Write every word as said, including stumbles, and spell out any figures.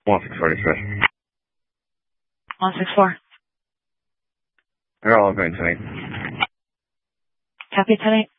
one six four dispatch. one six four. They're all going tonight. Copy tonight.